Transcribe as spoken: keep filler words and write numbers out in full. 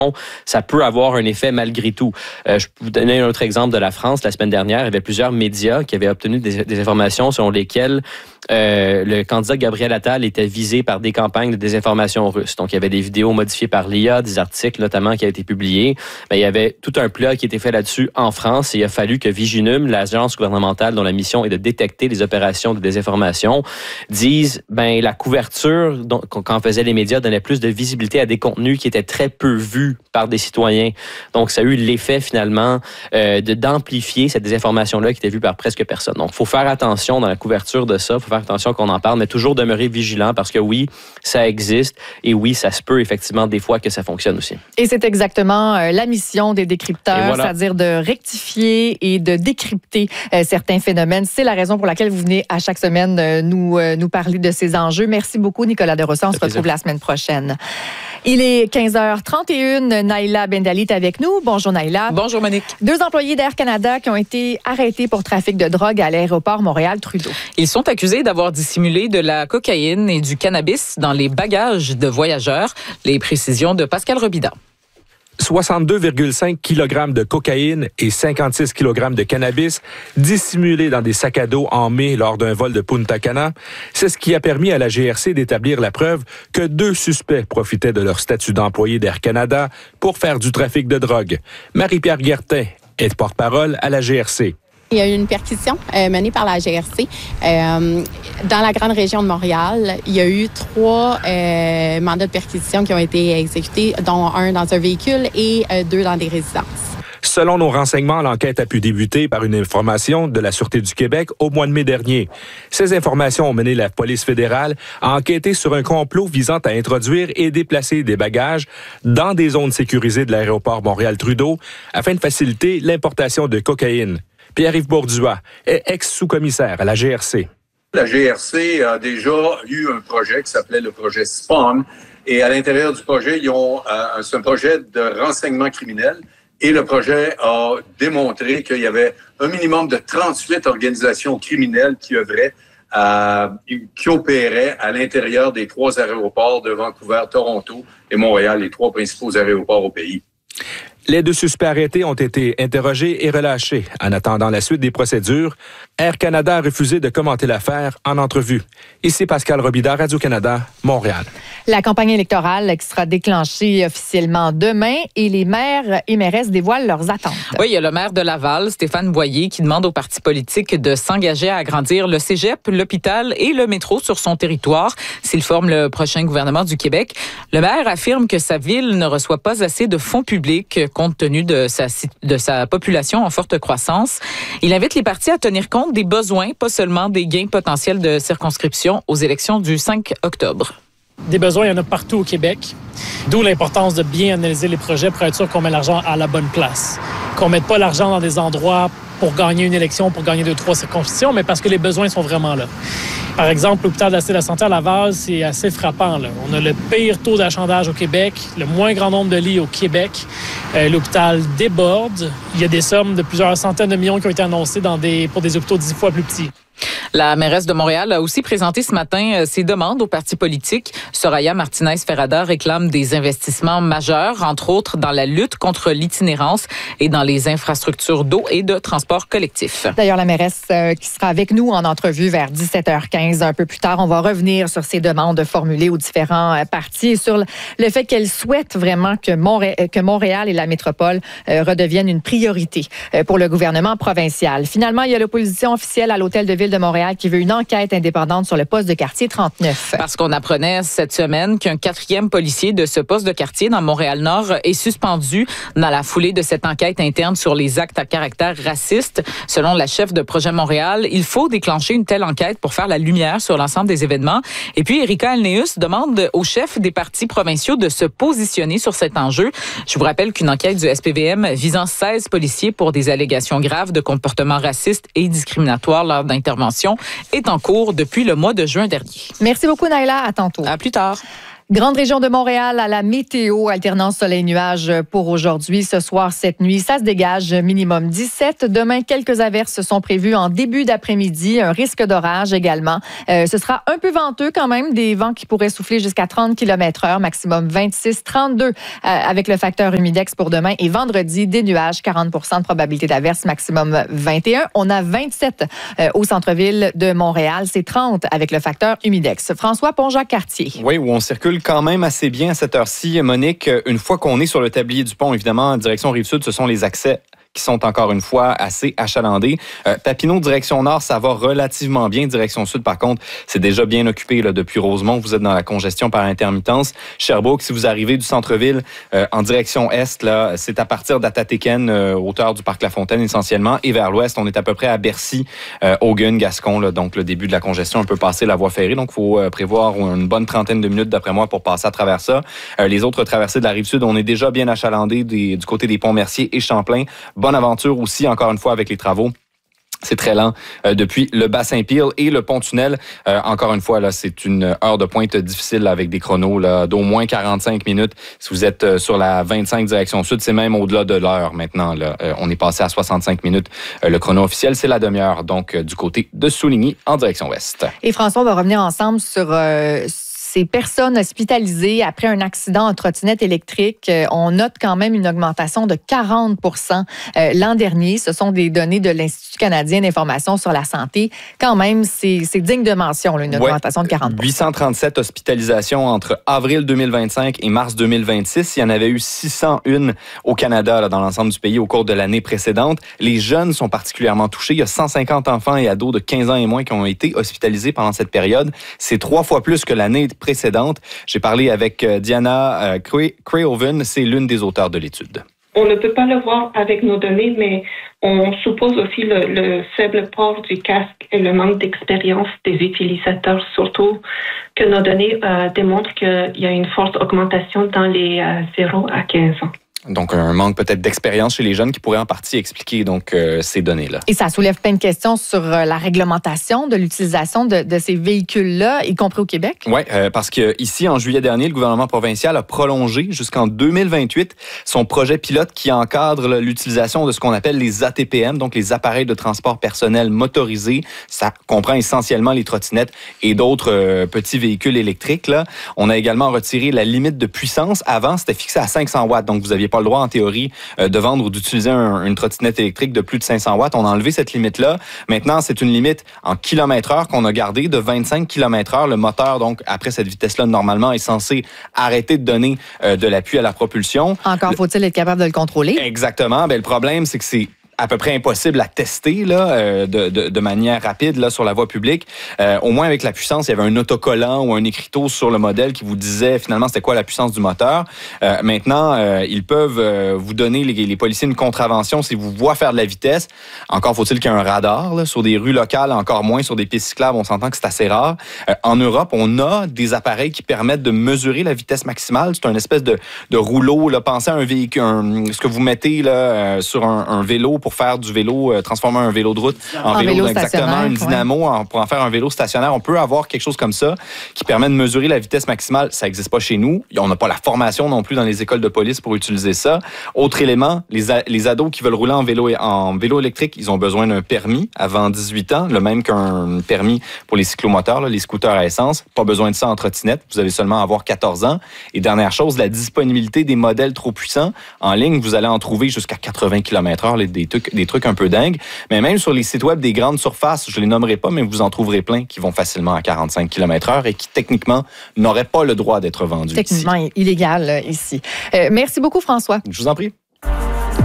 ça peut avoir un effet malgré tout. Euh, je peux vous donner un autre exemple de la France. La semaine dernière, il y avait plusieurs médias qui avaient obtenu des, des informations selon lesquelles euh, le candidat Gabriel Attal était visé par des campagnes de désinformation russes. Donc, il y avait des vidéos modifiées par l'I A, des articles notamment qui avaient été publiés. Ben, il y avait tout un plat qui était fait là-dessus en France et il a fallu que Viginum, l'agence gouvernementale dont la mission est de détecter les opérations de désinformation, dise ben la couverture dont, qu'en faisaient les médias donnait plus de visibilité à des contenus qui étaient très peu vus par des citoyens. Donc, ça a eu l'effet finalement euh, de d'amplifier cette désinformation-là qui était vue par presque personne. Donc, il faut faire attention dans la couverture de ça, il faut faire attention qu'on en parle, mais toujours demeurer vigilant parce que oui, ça existe et oui, ça se peut effectivement des fois que ça fonctionne aussi. Et c'est exactement euh, la mission des décrypteurs, voilà. C'est-à-dire de rectifier et de décrypter euh, certains phénomènes. C'est la raison pour laquelle vous venez à chaque semaine euh, nous, euh, nous parler de ces enjeux. Merci beaucoup, Nicolas Desrosiers. On se retrouve la semaine prochaine. Il est quinze heures trente et une. Naïla Bendali est avec nous. Bonjour, Naïla. Bonjour, Monique. Deux employés d'Air Canada qui ont été arrêtés pour trafic de drogue à l'aéroport Montréal-Trudeau. Ils sont accusés d'avoir dissimulé de la cocaïne et du cannabis dans les bagages de voyageurs. Les précisions de Pascal Robida. soixante-deux virgule cinq kilogrammes de cocaïne et cinquante-six kilogrammes de cannabis dissimulés dans des sacs à dos en mai lors d'un vol de Punta Cana. C'est ce qui a permis à la G R C d'établir la preuve que deux suspects profitaient de leur statut d'employé d'Air Canada pour faire du trafic de drogue. Marie-Pierre Guertin est porte-parole à la G R C. Il y a eu une perquisition euh, menée par la G R C. Euh, dans la grande région de Montréal, il y a eu trois euh, mandats de perquisition qui ont été exécutés, dont un dans un véhicule et euh, deux dans des résidences. Selon nos renseignements, l'enquête a pu débuter par une information de la Sûreté du Québec au mois de mai dernier. Ces informations ont mené la police fédérale à enquêter sur un complot visant à introduire et déplacer des bagages dans des zones sécurisées de l'aéroport Montréal-Trudeau afin de faciliter l'importation de cocaïne. Pierre-Yves Bourduas est ex-sous-commissaire à la G R C. La G R C a déjà eu un projet qui s'appelait le projet Spawn. Et à l'intérieur du projet, ils ont euh, c'est un projet de renseignement criminel. Et le projet a démontré qu'il y avait un minimum de trente-huit organisations criminelles qui œuvraient, euh, qui opéraient à l'intérieur des trois aéroports de Vancouver, Toronto et Montréal, les trois principaux aéroports au pays. Les deux suspects arrêtés ont été interrogés et relâchés. En attendant la suite des procédures, Air Canada a refusé de commenter l'affaire en entrevue. Ici Pascal Robida, Radio-Canada, Montréal. La campagne électorale qui sera déclenchée officiellement demain et les maires et mairesses dévoilent leurs attentes. Oui, il y a le maire de Laval, Stéphane Boyer, qui demande aux partis politiques de s'engager à agrandir le cégep, l'hôpital et le métro sur son territoire s'il forme le prochain gouvernement du Québec. Le maire affirme que sa ville ne reçoit pas assez de fonds publics compte tenu de sa, de sa population en forte croissance. Il invite les partis à tenir compte des besoins, pas seulement des gains potentiels de circonscription aux élections du cinq octobre. Des besoins, il y en a partout au Québec. D'où l'importance de bien analyser les projets pour être sûr qu'on met l'argent à la bonne place. Qu'on ne mette pas l'argent dans des endroits pour gagner une élection, pour gagner deux, trois circonscriptions, mais parce que les besoins sont vraiment là. Par exemple, l'hôpital de la Cité de la Santé à Laval, c'est assez frappant, là. On a le pire taux d'achalandage au Québec, le moins grand nombre de lits au Québec. Euh, l'hôpital déborde. Il y a des sommes de plusieurs centaines de millions qui ont été annoncées dans des, pour des hôpitaux dix fois plus petits. La mairesse de Montréal a aussi présenté ce matin ses demandes aux partis politiques. Soraya Martinez-Ferrada réclame des investissements majeurs, entre autres dans la lutte contre l'itinérance et dans les infrastructures d'eau et de transport collectif. D'ailleurs, la mairesse euh, qui sera avec nous en entrevue vers dix-sept heures quinze, un peu plus tard, on va revenir sur ces demandes formulées aux différents euh, partis et sur le fait qu'elle souhaite vraiment que, Montré- que Montréal et la métropole euh, redeviennent une priorité euh, pour le gouvernement provincial. Finalement, il y a l'opposition officielle à l'Hôtel de Ville de Montréal qui veut une enquête indépendante sur le poste de quartier trente-neuf. Parce qu'on apprenait cette semaine qu'un quatrième policier de ce poste de quartier dans Montréal-Nord est suspendu dans la foulée de cette enquête interne sur les actes à caractère raciste. Selon la chef de Projet Montréal, il faut déclencher une telle enquête pour faire la lumière sur l'ensemble des événements. Et puis, Erika Alneus demande aux chefs des partis provinciaux de se positionner sur cet enjeu. Je vous rappelle qu'une enquête du S P V M visant seize policiers pour des allégations graves de comportements racistes et discriminatoires lors d'interventions est en cours depuis le mois de juin dernier. Merci beaucoup, Naïla. À tantôt. À plus tard. Grande région de Montréal à la météo, alternance soleil-nuage pour aujourd'hui. Ce soir, cette nuit, ça se dégage, minimum dix-sept. Demain, quelques averses sont prévues en début d'après-midi. Un risque d'orage également. Euh, ce sera un peu venteux quand même. Des vents qui pourraient souffler jusqu'à trente kilomètres heure, maximum vingt-six, trente-deux euh, avec le facteur humidex pour demain. Et vendredi, des nuages, quarante pour cent de probabilité d'averse, maximum vingt et un. On a vingt-sept euh, au centre-ville de Montréal. C'est trente avec le facteur humidex. François Pont-Jacques-Cartier. Oui, où on circule quand même assez bien à cette heure-ci, Monique. Une fois qu'on est sur le tablier du pont, évidemment, direction Rive-Sud, ce sont les accès qui sont encore une fois assez achalandés. Euh, Papineau, direction nord, ça va relativement bien. Direction sud, par contre, c'est déjà bien occupé là, depuis Rosemont. Vous êtes dans la congestion par intermittence. Sherbrooke, si vous arrivez du centre-ville euh, en direction est, là, c'est à partir d'Atatéken, euh, hauteur du Parc La Fontaine essentiellement, et vers l'ouest, on est à peu près à Bercy, euh, Hogan, Gascon, là, donc le début de la congestion, on peut passer la voie ferrée. Donc, il faut euh, prévoir une bonne trentaine de minutes, d'après moi, pour passer à travers ça. Euh, les autres traversées de la Rive-Sud, on est déjà bien achalandé des, du côté des Ponts-Mercier et Champlain. Bonne aventure aussi, encore une fois, avec les travaux. C'est très lent euh, depuis le Bassin-Peel et le pont-tunnel. Euh, encore une fois, là, c'est une heure de pointe difficile là, avec des chronos là, d'au moins quarante-cinq minutes. Si vous êtes euh, sur la vingt-cinq direction sud, c'est même au-delà de l'heure maintenant. Là. Euh, on est passé à soixante-cinq minutes. Euh, le chrono officiel, c'est la demi-heure, donc euh, du côté de Souligny en direction ouest. Et François, on va revenir ensemble sur... Euh, ces personnes hospitalisées après un accident en trottinette électrique. Euh, on note quand même une augmentation de quarante pour cent euh, l'an dernier. Ce sont des données de l'Institut canadien d'information sur la santé. Quand même, c'est, c'est digne de mention, là, une ouais, augmentation de quarante pour cent. huit cent trente-sept hospitalisations entre avril deux mille vingt-cinq et mars deux mille vingt-six. Il y en avait eu six cent un au Canada, là, dans l'ensemble du pays, au cours de l'année précédente. Les jeunes sont particulièrement touchés. Il y a cent cinquante enfants et ados de quinze ans et moins qui ont été hospitalisés pendant cette période. C'est trois fois plus que l'année précédente. J'ai parlé avec Diana Crayoven, c'est l'une des auteurs de l'étude. On ne peut pas le voir avec nos données, mais on suppose aussi le, le faible port du casque et le manque d'expérience des utilisateurs, surtout que nos données euh, démontrent qu'il y a une forte augmentation dans les euh, zéro à quinze ans. Donc, un manque peut-être d'expérience chez les jeunes qui pourrait en partie expliquer donc euh, ces données-là. Et ça soulève plein de questions sur euh, la réglementation de l'utilisation de, de ces véhicules-là, y compris au Québec. Oui, euh, parce que ici, en juillet dernier, le gouvernement provincial a prolongé jusqu'en deux mille vingt-huit son projet pilote qui encadre là, l'utilisation de ce qu'on appelle les A T P M, donc les appareils de transport personnel motorisés. Ça comprend essentiellement les trottinettes et d'autres euh, petits véhicules électriques. Là. On a également retiré la limite de puissance. Avant, c'était fixé à cinq cents watts, donc vous aviez pas le droit, en théorie, euh, de vendre ou d'utiliser un, une trottinette électrique de plus de cinq cents watts. On a enlevé cette limite-là. Maintenant, c'est une limite en kilomètres heure qu'on a gardée de vingt-cinq kilomètres heure. Le moteur, donc, après cette vitesse-là, normalement, est censé arrêter de donner euh, de l'appui à la propulsion. Encore faut-il être capable de le contrôler. Exactement. Ben, le problème, c'est que c'est à peu près impossible à tester là, euh, de, de, de manière rapide là, sur la voie publique. Euh, au moins avec la puissance, il y avait un autocollant ou un écriteau sur le modèle qui vous disait finalement c'était quoi la puissance du moteur. Euh, maintenant, euh, ils peuvent euh, vous donner, les, les policiers, une contravention si vous voient faire de la vitesse. Encore faut-il qu'il y ait un radar là, sur des rues locales, encore moins sur des pistes cyclables. On s'entend que c'est assez rare. Euh, en Europe, on a des appareils qui permettent de mesurer la vitesse maximale. C'est un espèce de, de rouleau. Là. Pensez à un véhicule, un, ce que vous mettez là, euh, sur un, un vélo pour faire du vélo, euh, transformer un vélo de route en, en vélo, vélo exactement, une dynamo, ouais. en, pour en faire un vélo stationnaire. On peut avoir quelque chose comme ça qui permet de mesurer la vitesse maximale. Ça n'existe pas chez nous. On n'a pas la formation non plus dans les écoles de police pour utiliser ça. Autre élément, les, a, les ados qui veulent rouler en vélo, en vélo électrique, ils ont besoin d'un permis avant dix-huit ans, le même qu'un permis pour les cyclomoteurs, là, les scooters à essence. Pas besoin de ça en trottinette. Vous allez seulement avoir quatorze ans. Et dernière chose, la disponibilité des modèles trop puissants. En ligne, vous allez en trouver jusqu'à quatre-vingts kilomètres heure, des trucs, des trucs un peu dingues. Mais même sur les sites web des grandes surfaces, je les nommerai pas, mais vous en trouverez plein qui vont facilement à quarante-cinq kilomètres heure et qui, techniquement, n'auraient pas le droit d'être vendus Techniquement ici. illégal euh, ici. Euh, merci beaucoup, François. Je vous en prie.